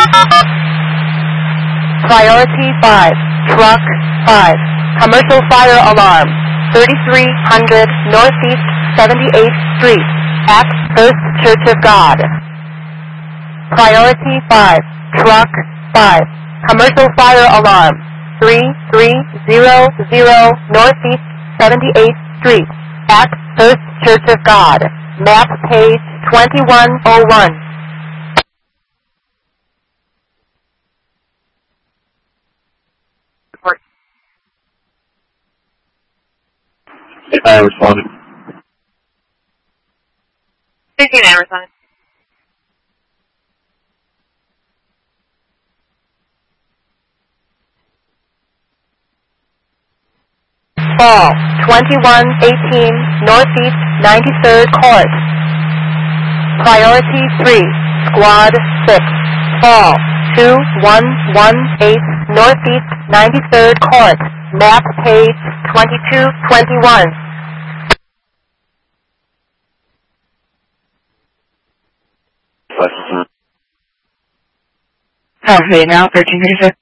Priority 5, Truck 5, Commercial Fire Alarm, 3300 Northeast 78th Street, at First Church of God. Priority 5, Truck 5, Commercial Fire Alarm, 3300 Northeast 78th Street, at First Church of God. Map page 2101. I responded. 59 responded. Fall 2118 Northeast 93rd Court. Priority 3, Squad 6, Fall 2118 Northeast 93rd Court. Map page 2221. Okay, now 1336.